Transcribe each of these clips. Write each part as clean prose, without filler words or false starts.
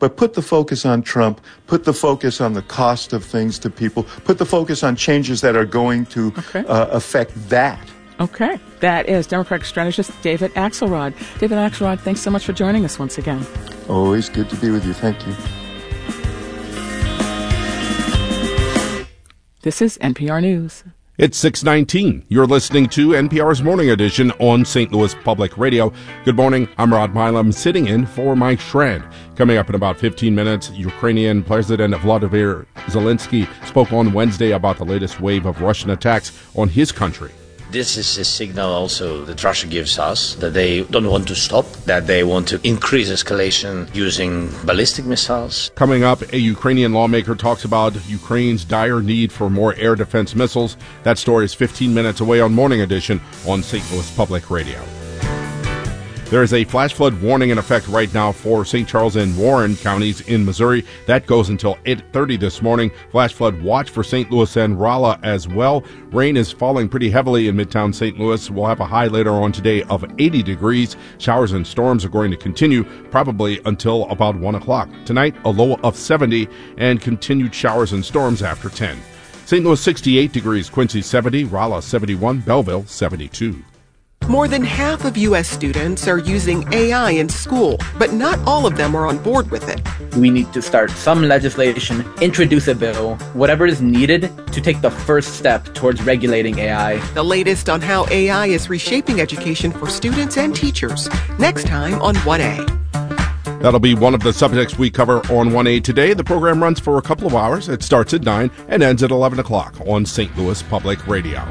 But put the focus on Trump, put the focus on the cost of things to people, put the focus on changes that are going to affect that. Okay. That is Democratic strategist David Axelrod. David Axelrod, thanks so much for joining us once again. Always good to be with you. Thank you. This is NPR News. It's 6:19. You're listening to NPR's Morning Edition on St. Louis Public Radio. Good morning. I'm Rod Milam, sitting in for Mike Schrand. Coming up in about 15 minutes, Ukrainian President Volodymyr Zelensky spoke on Wednesday about the latest wave of Russian attacks on his country. This is a signal also that Russia gives us that they don't want to stop, that they want to increase escalation using ballistic missiles. Coming up, a Ukrainian lawmaker talks about Ukraine's dire need for more air defense missiles. That story is 15 minutes away on Morning Edition on St. Louis Public Radio. There is a flash flood warning in effect right now for St. Charles and Warren counties in Missouri. That goes until 8:30 this morning. Flash flood watch for St. Louis and Rolla as well. Rain is falling pretty heavily in Midtown St. Louis. We'll have a high later on today of 80 degrees. Showers and storms are going to continue probably until about 1 o'clock. Tonight, a low of 70 and continued showers and storms after 10. St. Louis 68 degrees, Quincy 70, Rolla 71, Belleville 72. More than half of U.S. students are using AI in school, but not all of them are on board with it. We need to start some legislation, introduce a bill, whatever is needed to take the first step towards regulating AI. The latest on how AI is reshaping education for students and teachers, next time on 1A. That'll be one of the subjects we cover on 1A today. The program runs for a couple of hours. It starts at 9 and ends at 11 o'clock on St. Louis Public Radio.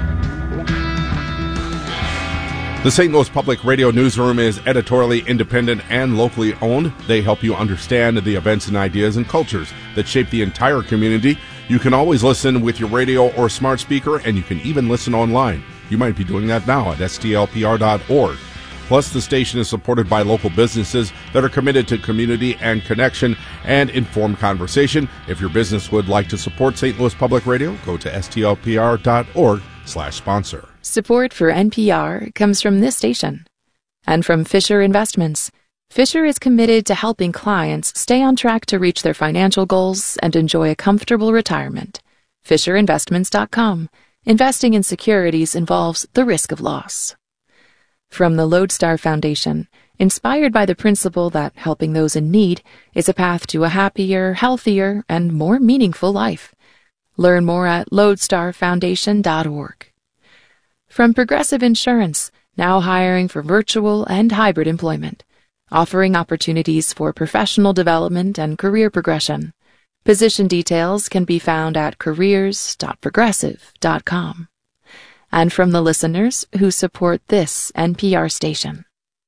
The St. Louis Public Radio newsroom is editorially independent and locally owned. They help you understand the events and ideas and cultures that shape the entire community. You can always listen with your radio or smart speaker, and you can even listen online. You might be doing that now at stlpr.org. Plus, the station is supported by local businesses that are committed to community and connection and informed conversation. If your business would like to support St. Louis Public Radio, go to stlpr.org/sponsor. Support for NPR comes from this station and from Fisher Investments. Fisher is committed to helping clients stay on track to reach their financial goals and enjoy a comfortable retirement. FisherInvestments.com. Investing in securities involves the risk of loss. From the Lodestar Foundation, inspired by the principle that helping those in need is a path to a happier, healthier, and more meaningful life. Learn more at lodestarfoundation.org. From Progressive Insurance, now hiring for virtual and hybrid employment, offering opportunities for professional development and career progression. Position details can be found at careers.progressive.com. And from the listeners who support this NPR station.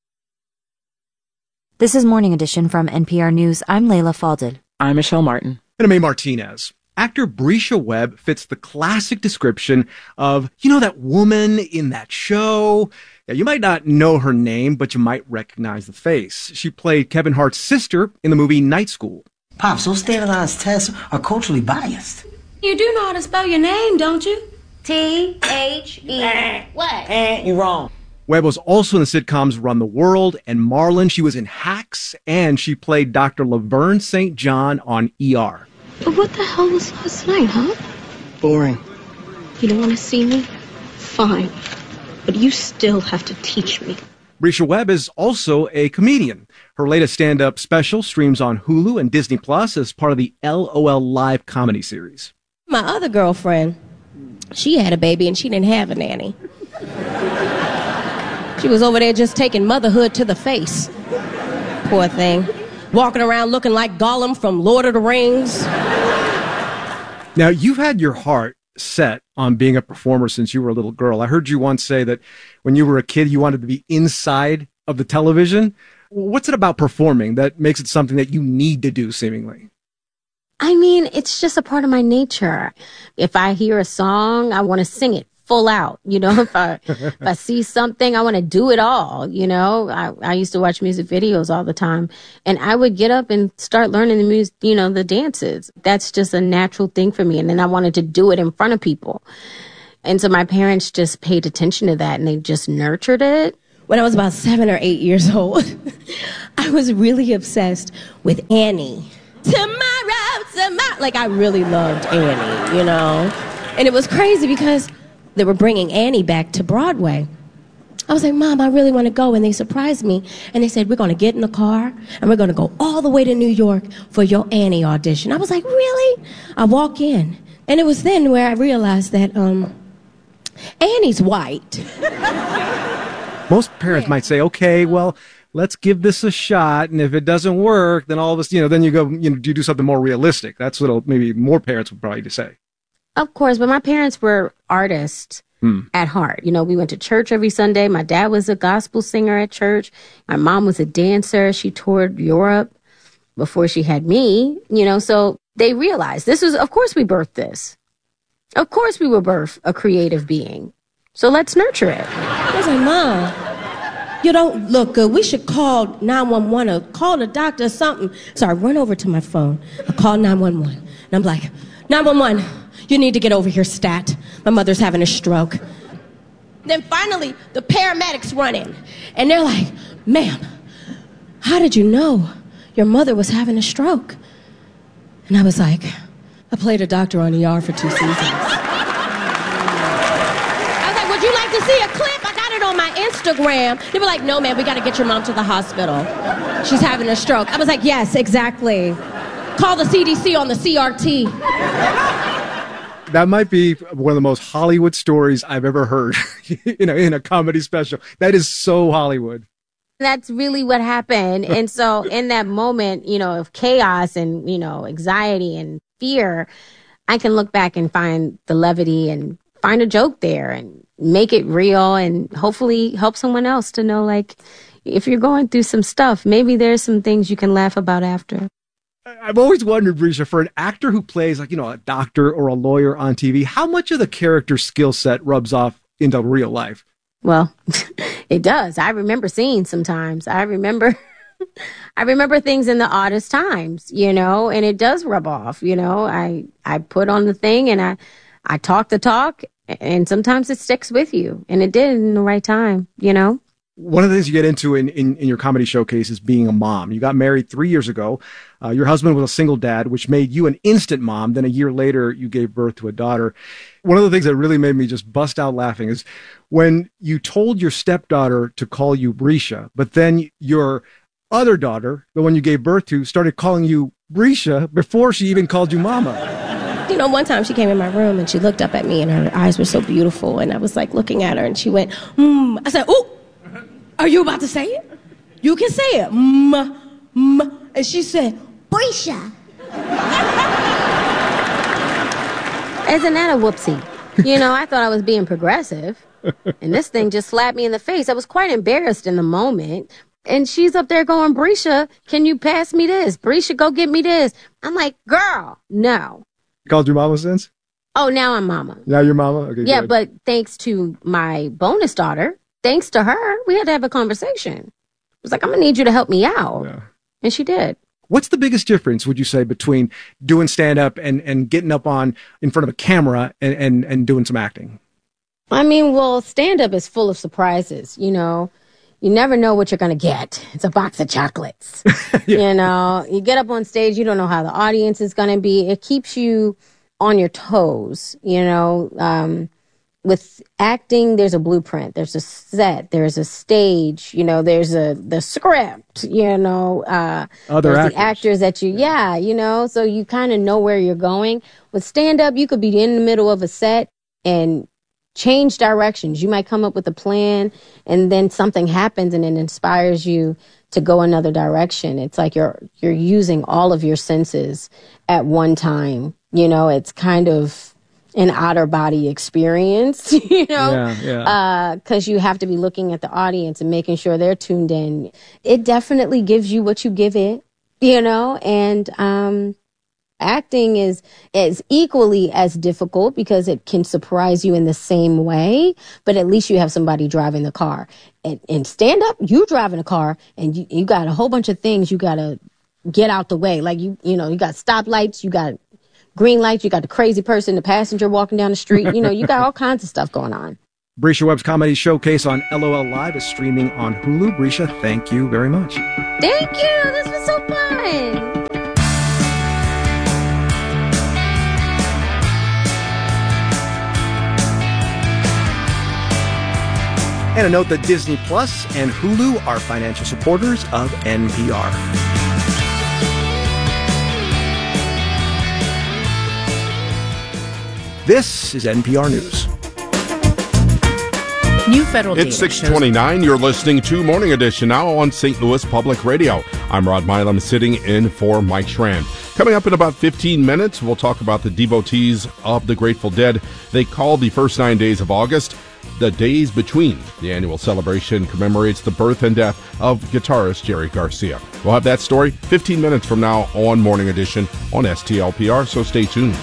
This is Morning Edition from NPR News. I'm Layla Falded. I'm Michelle Martin. And I'm A. Martinez. Actor Brescia Webb fits the classic description of, that woman in that show. Yeah, you might not know her name, but you might recognize the face. She played Kevin Hart's sister in the movie Night School. Pops, those standardized tests are culturally biased. You do know how to spell your name, don't you? T-H-E. What? You're wrong. Webb was also in the sitcoms Run the World and Marlon. She was in Hacks, and she played Dr. Laverne St. John on ER. But what the hell was last night, huh? Boring. You don't want to see me? Fine. But you still have to teach me. Brescia Webb is also a comedian. Her latest stand-up special streams on Hulu and Disney Plus as part of the LOL Live comedy series. My other girlfriend, she had a baby and she didn't have a nanny. She was over there just taking motherhood to the face. Poor thing. Walking around looking like Gollum from Lord of the Rings. Now, you've had your heart set on being a performer since you were a little girl. I heard you once say that when you were a kid, you wanted to be inside of the television. What's it about performing that makes it something that you need to do, seemingly? I mean, it's just a part of my nature. If I hear a song, I want to sing it full out. If I see something, I want to do it all. I used to watch music videos all the time, and I would get up and start learning the music, the dances. That's just a natural thing for me. And then I wanted to do it in front of people. And so my parents just paid attention to that, and they just nurtured it. when I was about 7 or 8 years old, I was really obsessed with Annie. Tomorrow. Like, I really loved Annie, you know? And it was crazy because they were bringing Annie back to Broadway. I was like, Mom, I really want to go. And they surprised me. And they said, we're going to get in the car and we're going to go all the way to New York for your Annie audition. I was like, really? I walk in. And it was then where I realized that Annie's white. Most parents might say, okay, well, let's give this a shot. And if it doesn't work, then all of us, then you go, you do something more realistic. That's what maybe more parents would probably say. Of course, but my parents were artists at heart. We went to church every Sunday. My dad was a gospel singer at church. My mom was a dancer. She toured Europe before she had me, so they realized of course we birthed this. Of course we will birth a creative being. So let's nurture it. I was like, Mom, you don't look good. We should call 911 or call the doctor or something. So I run over to my phone. I call 911. And I'm like, 911, you need to get over here, stat. My mother's having a stroke. Then finally, the paramedics run in. And they're like, ma'am, how did you know your mother was having a stroke? And I was like, I played a doctor on ER for 2 seasons. Would you like to see a clip? I got it on my Instagram. They were like, no, man, we got to get your mom to the hospital. She's having a stroke. I was like, yes, exactly. Call the CDC on the CRT. That might be one of the most Hollywood stories I've ever heard, in a comedy special. That is so Hollywood. That's really what happened. And so in that moment, of chaos and, anxiety and fear, I can look back and find the levity and find a joke there and make it real and hopefully help someone else to know, like, if you're going through some stuff, maybe there's some things you can laugh about after. I've always wondered, Brescia, for an actor who plays a doctor or a lawyer on TV, how much of the character skill set rubs off into real life? Well, it does. I remember scenes sometimes. I remember things in the oddest times, and it does rub off, I put on the thing and I talk the talk. And sometimes it sticks with you. And it did in the right time, One of the things you get into in your comedy showcase is being a mom. You got married 3 years ago. Your husband was a single dad, which made you an instant mom. Then a year later, you gave birth to a daughter. One of the things that really made me just bust out laughing is when you told your stepdaughter to call you Brescia, but then your other daughter, the one you gave birth to, started calling you Brescia before she even called you mama. One time she came in my room and she looked up at me and her eyes were so beautiful. And I was like looking at her and she went, I said, ooh, are you about to say it? You can say it. And she said, Brescia. Isn't that a whoopsie? I thought I was being progressive. And this thing just slapped me in the face. I was quite embarrassed in the moment. And she's up there going, Brescia, can you pass me this? Brescia, go get me this. I'm like, girl, no. Called your mama since? Oh, now I'm mama. Now you're mama? Okay. Yeah, good. But thanks to my bonus daughter, thanks to her, we had to have a conversation. I was like, I'm going to need you to help me out. Yeah. And she did. What's the biggest difference, would you say, between doing stand-up and getting up in front of a camera and doing some acting? I mean, well, stand-up is full of surprises, You never know what you're going to get. It's a box of chocolates. Yeah. You get up on stage, you don't know how the audience is going to be. It keeps you on your toes, With acting, there's a blueprint, there's a set, there's a stage, there's the script, the actors that so you kind of know where you're going. With stand-up, you could be in the middle of a set and change directions. You might come up with a plan and then something happens and it inspires you to go another direction. It's like you're using all of your senses at one time. It's kind of an outer body experience, because you have to be looking at the audience and making sure they're tuned in. It definitely gives you what you give it, and acting is equally as difficult because it can surprise you in the same way, but at least you have somebody driving the car. And stand up, you driving a car and you got a whole bunch of things you got to get out the way. Like, you got stoplights, you got green lights, you got the crazy person, the passenger walking down the street, you got all kinds of stuff going on. Brescia Webb's Comedy Showcase on LOL Live is streaming on Hulu. Brescia, thank you very much. Thank you. This was so fun. And a note that Disney Plus and Hulu are financial supporters of NPR. This is NPR News. New federal data. It's 6:29. You're listening to Morning Edition now on St. Louis Public Radio. I'm Rod Milam sitting in for Mike Schramm. Coming up in about 15 minutes, we'll talk about the devotees of the Grateful Dead. They call the first 9 days of August the days between. The annual celebration commemorates the birth and death of guitarist Jerry Garcia. We'll have that story 15 minutes from now on Morning Edition on STLPR, so stay tuned.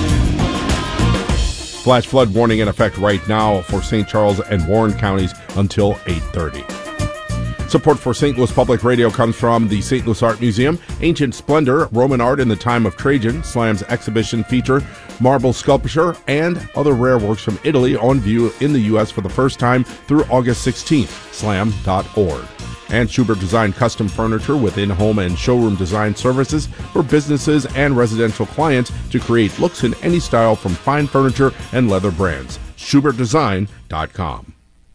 Flash flood warning in effect right now for St. Charles and Warren counties until 8:30. Support for St. Louis Public Radio comes from the St. Louis Art Museum, Ancient Splendor, Roman Art in the Time of Trajan, Slam's exhibition feature, marble sculpture, and other rare works from Italy on view in the U.S. for the first time through August 16th, slam.org. And Schubert Design custom furniture with in-home and showroom design services for businesses and residential clients to create looks in any style from fine furniture and leather brands. SchubertDesign.com.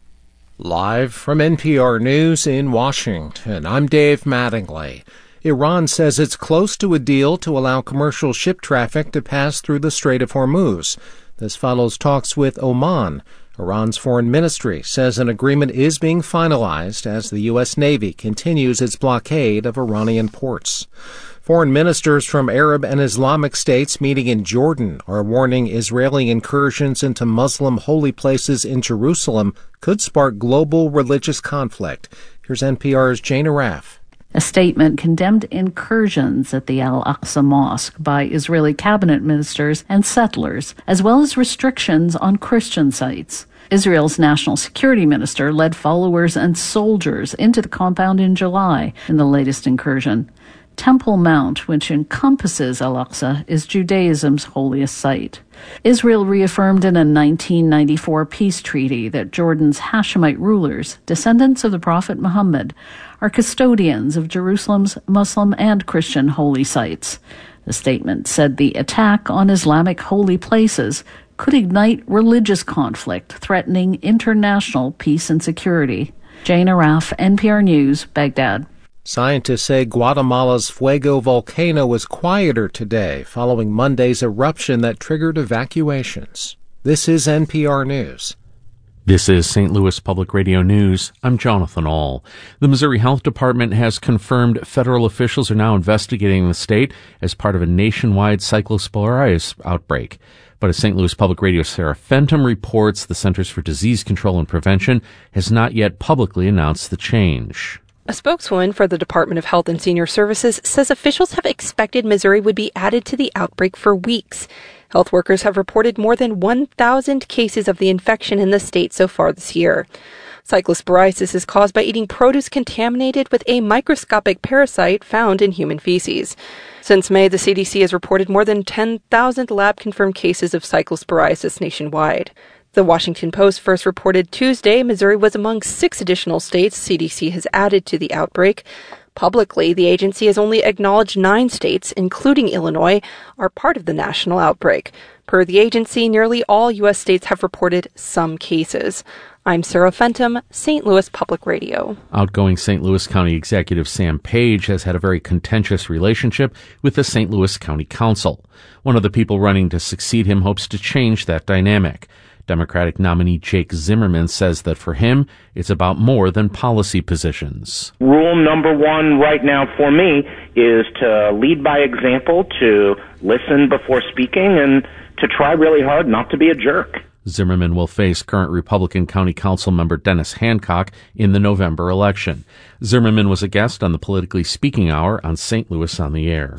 Live from NPR News in Washington, I'm Dave Mattingly. Iran says it's close to a deal to allow commercial ship traffic to pass through the Strait of Hormuz. This follows talks with Oman. Iran's foreign ministry says an agreement is being finalized as the U.S. Navy continues its blockade of Iranian ports. Foreign ministers from Arab and Islamic states meeting in Jordan are warning Israeli incursions into Muslim holy places in Jerusalem could spark global religious conflict. Here's NPR's Jane Araf. A statement condemned incursions at the Al-Aqsa Mosque by Israeli cabinet ministers and settlers, as well as restrictions on Christian sites. Israel's national security minister led followers and soldiers into the compound in July in the latest incursion. Temple Mount, which encompasses Al-Aqsa, is Judaism's holiest site. Israel reaffirmed in a 1994 peace treaty that Jordan's Hashemite rulers, descendants of the Prophet Muhammad, are custodians of Jerusalem's Muslim and Christian holy sites. The statement said the attack on Islamic holy places could ignite religious conflict, threatening international peace and security. Jane Araf, NPR News, Baghdad. Scientists say Guatemala's Fuego volcano was quieter today following Monday's eruption that triggered evacuations. This is NPR News. This is St. Louis Public Radio News. I'm Jonathan Ahl. The Missouri Health Department has confirmed federal officials are now investigating the state as part of a nationwide cyclosporitis outbreak. But as St. Louis Public Radio's Sarah Fenton reports, the Centers for Disease Control and Prevention has not yet publicly announced the change. A spokeswoman for the Department of Health and Senior Services says officials have expected Missouri would be added to the outbreak for weeks. Health workers have reported more than 1,000 cases of the infection in the state so far this year. Cyclosporitis is caused by eating produce contaminated with a microscopic parasite found in human feces. Since May, the CDC has reported more than 10,000 lab-confirmed cases of cyclosporitis nationwide. The Washington Post first reported Tuesday Missouri was among 6 additional states CDC has added to the outbreak. Publicly, the agency has only acknowledged 9 states, including Illinois, are part of the national outbreak. Per the agency, nearly all U.S. states have reported some cases. I'm Sarah Fenton, St. Louis Public Radio. Outgoing St. Louis County Executive Sam Page has had a very contentious relationship with the St. Louis County Council. One of the people running to succeed him hopes to change that dynamic. Democratic nominee Jake Zimmerman says that for him, it's about more than policy positions. Rule number 1 right now for me is to lead by example, to listen before speaking, and to try really hard not to be a jerk. Zimmerman will face current Republican County Council member Dennis Hancock in the November election. Zimmerman was a guest on the Politically Speaking Hour on St. Louis on the Air.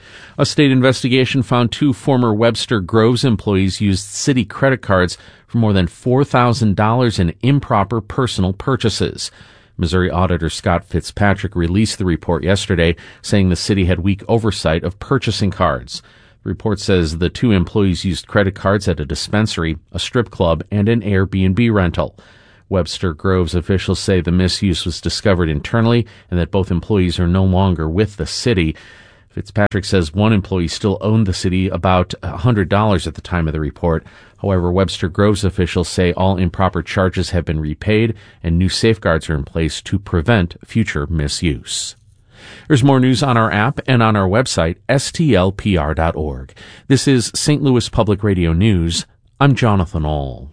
A state investigation found 2 former Webster Groves employees used city credit cards for more than $4,000 in improper personal purchases. Missouri Auditor Scott Fitzpatrick released the report yesterday, saying the city had weak oversight of purchasing cards. The report says the 2 employees used credit cards at a dispensary, a strip club, and an Airbnb rental. Webster Groves officials say the misuse was discovered internally and that both employees are no longer with the city. Fitzpatrick says one employee still owed the city about $100 at the time of the report. However, Webster Groves officials say all improper charges have been repaid and new safeguards are in place to prevent future misuse. There's more news on our app and on our website, stlpr.org. This is St. Louis Public Radio News. I'm Jonathan Ahl.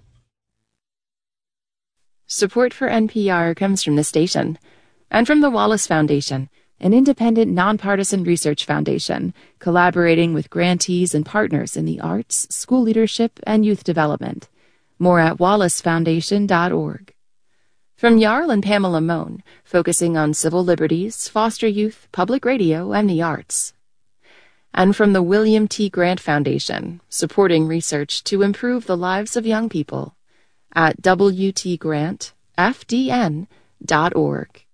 Support for NPR comes from the station and from the Wallace Foundation, an independent, nonpartisan research foundation collaborating with grantees and partners in the arts, school leadership, and youth development. More at wallacefoundation.org. From Jarl and Pamela Mohn, focusing on civil liberties, foster youth, public radio, and the arts. And from the William T. Grant Foundation, supporting research to improve the lives of young people at wtgrantfdn.org.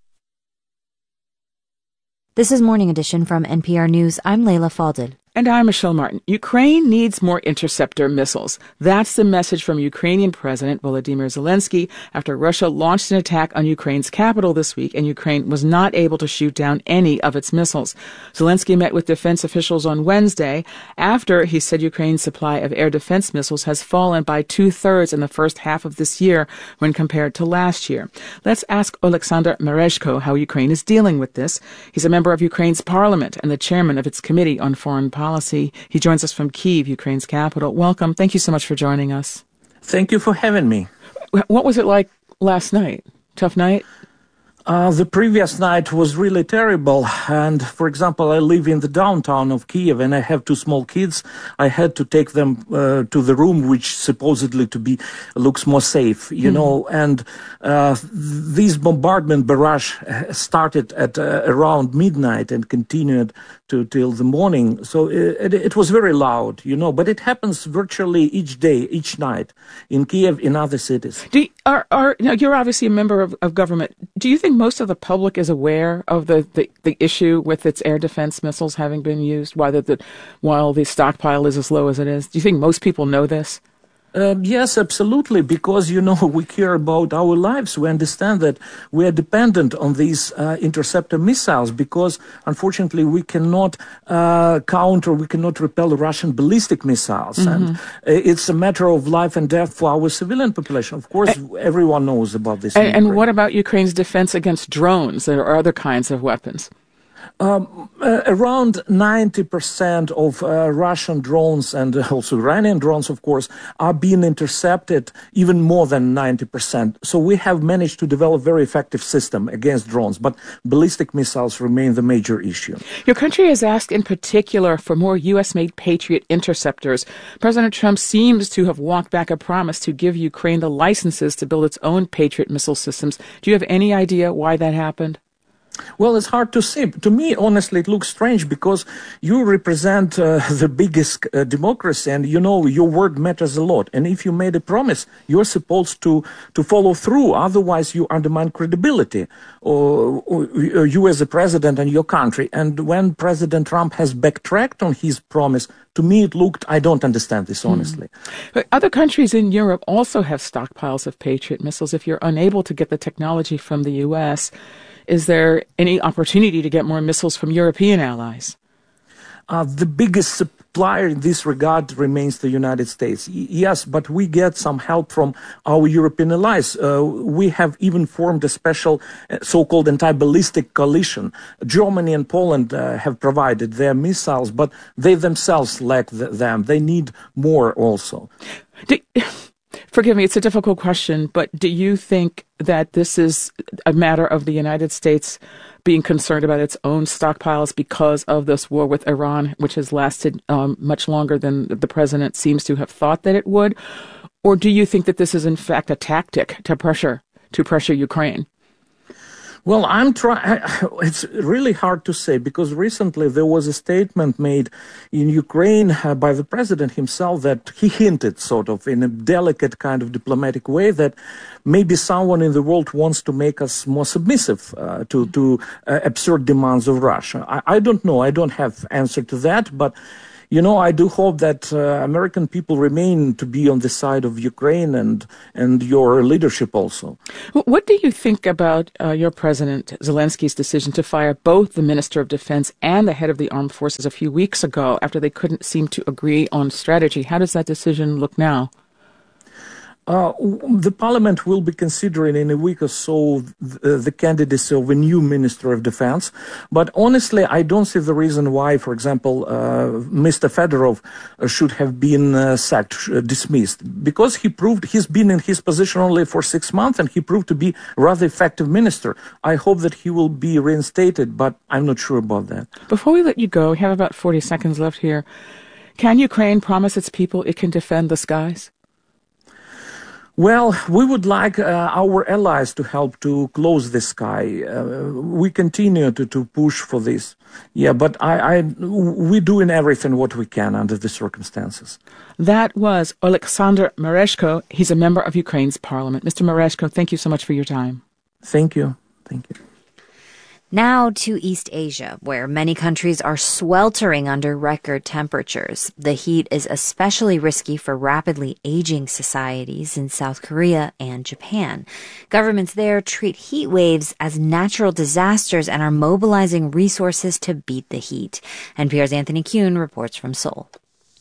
This is Morning Edition from NPR News. I'm Layla Faldil. And I'm Michelle Martin. Ukraine needs more interceptor missiles. That's the message from Ukrainian President Volodymyr Zelensky after Russia launched an attack on Ukraine's capital this week and Ukraine was not able to shoot down any of its missiles. Zelensky met with defense officials on Wednesday after he said Ukraine's supply of air defense missiles has fallen by 2/3 in the first half of this year when compared to last year. Let's ask Oleksandr Merezhko how Ukraine is dealing with this. He's a member of Ukraine's parliament and the chairman of its Committee on Foreign Policy. He joins us from Kyiv, Ukraine's capital. Welcome. Thank you so much for joining us. Thank you for having me. What was it like last night? Tough night? The previous night was really terrible. And, for example, I live in the downtown of Kyiv and I have 2 small kids. I had to take them to the room which supposedly looks more safe, you know. And this bombardment barrage started at around midnight and continued till the morning. So it was very loud, you know. But it happens virtually each day, each night in Kyiv, in other cities. Now you're obviously a member of government. Do you think most of the public is aware of the issue with its air defense missiles having been used, while the stockpile is as low as it is? Do you think most people know this? Yes, absolutely, because, you know, we care about our lives. We understand that we are dependent on these interceptor missiles because, unfortunately, we cannot we cannot repel Russian ballistic missiles. And it's a matter of life and death for our civilian population. Of course, everyone knows about this. And what about Ukraine's defense against drones or other kinds of weapons? Around 90% of Russian drones and also Iranian drones, of course, are being intercepted, even more than 90%. So we have managed to develop a very effective system against drones, but ballistic missiles remain the major issue. Your country has asked in particular for more U.S.-made Patriot interceptors. President Trump seems to have walked back a promise to give Ukraine the licenses to build its own Patriot missile systems. Do you have any idea why that happened? Well, it's hard to say. To me, honestly, it looks strange because you represent the biggest democracy and, you know, your word matters a lot. And if you made a promise, you're supposed to follow through. Otherwise, you undermine credibility, or you as a president and your country. And when President Trump has backtracked on his promise, to me, it looked, I don't understand this, honestly. But other countries in Europe also have stockpiles of Patriot missiles. If you're unable to get the technology from the U.S., is there any opportunity to get more missiles from European allies? The biggest supplier in this regard remains the United States. Yes, but we get some help from our European allies. We have even formed a special so-called anti-ballistic coalition. Germany and Poland have provided their missiles, but they themselves lack them. They need more also. Forgive me, it's a difficult question, but do you think that this is a matter of the United States being concerned about its own stockpiles because of this war with Iran, which has lasted much longer than the president seems to have thought that it would? Or do you think that this is in fact a tactic to pressure Ukraine? Well, it's really hard to say because recently there was a statement made in Ukraine by the president himself that he hinted sort of in a delicate kind of diplomatic way that maybe someone in the world wants to make us more submissive to absurd demands of Russia. I don't know. I don't have answer to that, but I do hope that American people remain to be on the side of Ukraine and your leadership also. What do you think about your President Zelensky's decision to fire both the Minister of Defense and the head of the armed forces a few weeks ago after they couldn't seem to agree on strategy? How does that decision look now? The parliament will be considering in a week or so the candidacy of a new Minister of Defense. But honestly, I don't see the reason why, for example, Mr. Fedorov should have been sacked, dismissed. Because he's been in his position only for 6 months and he proved to be a rather effective minister. I hope that he will be reinstated, but I'm not sure about that. Before we let you go, we have about 40 seconds left here. Can Ukraine promise its people it can defend the skies? Well, we would like our allies to help to close the sky. We continue to push for this. Yeah, but we're doing everything what we can under the circumstances. That was Oleksandr Mereshko. He's a member of Ukraine's parliament. Mr. Mereshko, thank you so much for your time. Thank you. Thank you. Now to East Asia, where many countries are sweltering under record temperatures. The heat is especially risky for rapidly aging societies in South Korea and Japan. Governments there treat heat waves as natural disasters and are mobilizing resources to beat the heat. NPR's Anthony Kuhn reports from Seoul.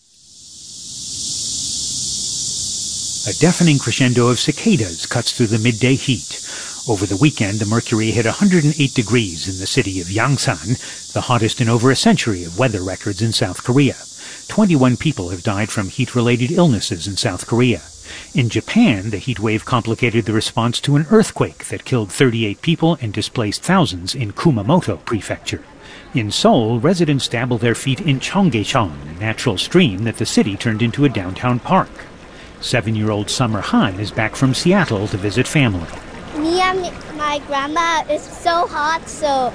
A deafening crescendo of cicadas cuts through the midday heat. Over the weekend, the mercury hit 108 degrees in the city of Yangsan, the hottest in over a century of weather records in South Korea. 21 people have died from heat-related illnesses in South Korea. In Japan, the heat wave complicated the response to an earthquake that killed 38 people and displaced thousands in Kumamoto Prefecture. In Seoul, residents dabble their feet in Cheonggyecheon, a natural stream that the city turned into a downtown park. 7-year-old Summer Han is back from Seattle to visit family. Me and my grandma is so hot, so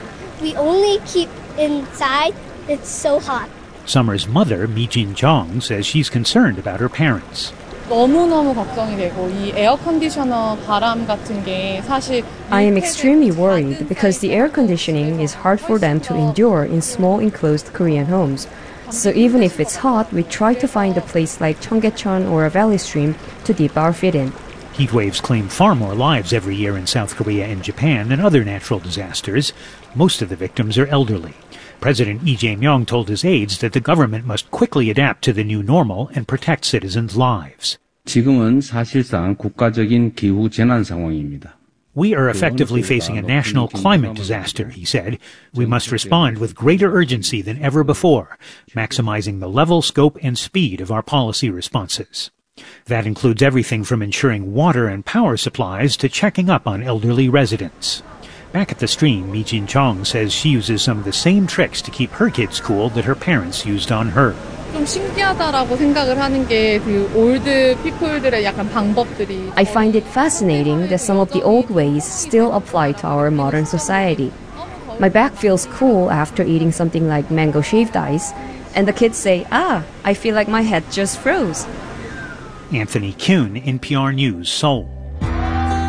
we only keep inside. It's so hot. Summer's mother, Mi Jin-jong, says she's concerned about her parents. 너무너무 걱정이 되고 이 에어 컨디셔너 바람 같은 게 사실 I am extremely worried because the air conditioning is hard for them to endure in small enclosed Korean homes. So even if it's hot, we try to find a place like Cheonggyecheon or a valley stream to dip our feet in. Heat waves claim far more lives every year in South Korea and Japan than other natural disasters. Most of the victims are elderly. President Lee Jae-myung told his aides that the government must quickly adapt to the new normal and protect citizens' lives. 지금은 사실상 국가적인 기후 재난 상황입니다. We are effectively facing a national climate disaster, he said. We must respond with greater urgency than ever before, maximizing the level, scope, and speed of our policy responses. That includes everything from ensuring water and power supplies to checking up on elderly residents. Back at the stream, Mi Jin-chong says she uses some of the same tricks to keep her kids cool that her parents used on her. 좀 신기하다라고 생각을 하는 게 그 올드 피플들의 약간 방법들이 I find it fascinating that some of the old ways still apply to our modern society. My back feels cool after eating something like mango shaved ice, and the kids say, I feel like my head just froze. Anthony Kuhn, NPR News, Seoul.